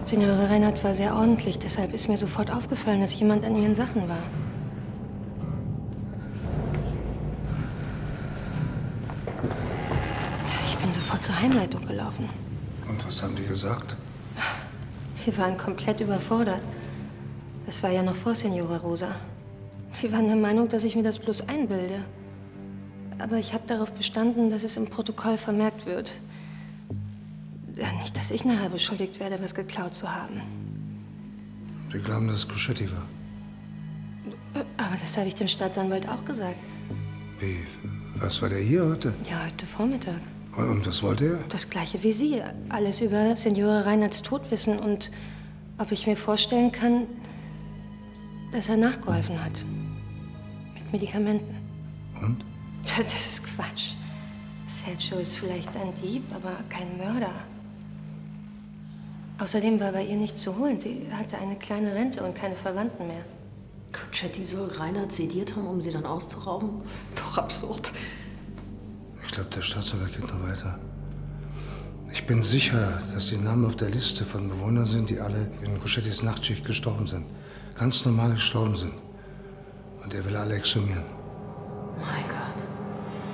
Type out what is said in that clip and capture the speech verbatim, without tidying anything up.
Signore Reinhardt war sehr ordentlich, deshalb ist mir sofort aufgefallen, dass jemand an ihren Sachen war. Ich bin sofort zur Heimleitung gelaufen. Und was haben die gesagt? Sie waren komplett überfordert. Das war ja noch vor Signora Rosa. Sie waren der Meinung, dass ich mir das bloß einbilde. Aber ich habe darauf bestanden, dass es im Protokoll vermerkt wird. Ja, nicht, dass ich nachher beschuldigt werde, was geklaut zu haben. Sie glauben, dass es Cuscetti war? Aber das habe ich dem Staatsanwalt auch gesagt. Wie? Was war der hier heute? Ja, heute Vormittag. Und, und was wollte er? Das Gleiche wie Sie. Alles über Signore Reinhardts Tod wissen und ob ich mir vorstellen kann, dass er nachgeholfen hat. Mit Medikamenten. Und? Das ist Quatsch. Sergio ist vielleicht ein Dieb, aber kein Mörder. Außerdem war bei ihr nichts zu holen. Sie hatte eine kleine Rente und keine Verwandten mehr. Cuscetti soll Reinhardt sediert haben, um sie dann auszurauben? Das ist doch absurd. Ich glaube, der Staatsanwalt geht noch weiter. Ich bin sicher, dass die Namen auf der Liste von Bewohnern sind, die alle in Cuscettis Nachtschicht gestorben sind. Ganz normal gestorben sind. Und er will alle exhumieren. Mein